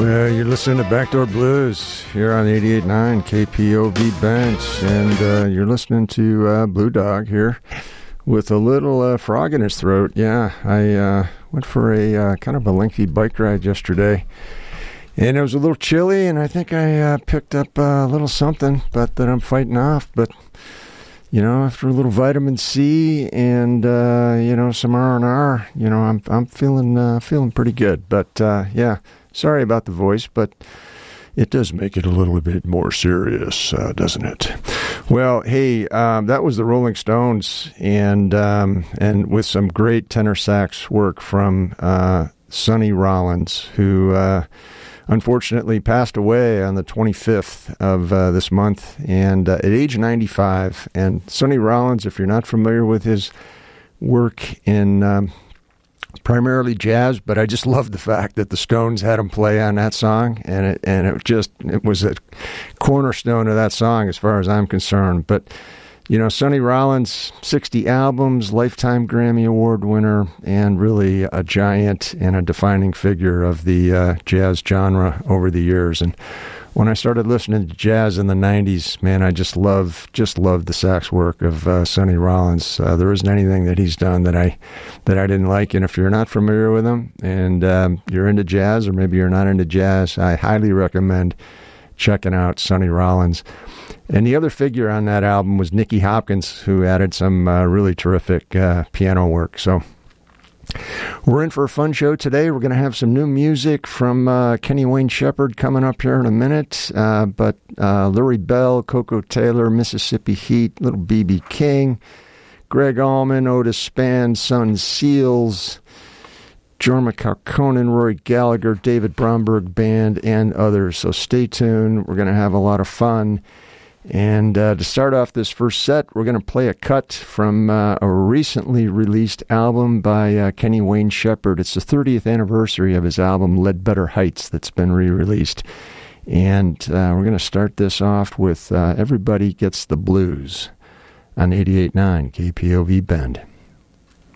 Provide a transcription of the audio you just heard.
Well, you're listening to Backdoor Blues here on 88.9 KPOV Bench, and you're listening to Blue Dog here with a little frog in his throat. Yeah, I went for a kind of a lengthy bike ride yesterday, and it was a little chilly, and I think I picked up a little something, but that I'm fighting off. But you know, after a little vitamin C and you know, some R&R, you know, I'm feeling pretty good. But yeah. Sorry about the voice, but it does make it a little bit more serious, doesn't it? Well, hey, that was the Rolling Stones, and with some great tenor sax work from Sonny Rollins, who unfortunately passed away on the 25th of this month, and at age 95. And Sonny Rollins, if you're not familiar with his work in primarily jazz, but I just love the fact that the Stones had him play on that song, and it was a cornerstone of that song as far as I'm concerned. But you know, Sonny Rollins, 60 albums, Lifetime Grammy Award winner, and really a giant and a defining figure of the jazz genre over the years. And when I started listening to jazz in the 90s, man, I just loved the sax work of Sonny Rollins. There isn't anything that he's done that I didn't like. And if you're not familiar with him and you're into jazz, or maybe you're not into jazz, I highly recommend checking out Sonny Rollins. And the other figure on that album was Nicky Hopkins, who added some really terrific piano work. So we're in for a fun show today. We're going to have some new music from Kenny Wayne Shepherd coming up here in a minute. But Lurie Bell, Coco Taylor, Mississippi Heat, Little B.B. King, Greg Allman, Otis Spann, Sun Seals, Jorma Kaukonen, Rory Gallagher, David Bromberg Band, and others. So stay tuned. We're going to have a lot of fun. And to start off this first set, we're going to play a cut from a recently released album by Kenny Wayne Shepherd. It's the 30th anniversary of his album Ledbetter Heights that's been re-released. And we're going to start this off with Everybody Gets the Blues on 88.9 KPOV Bend.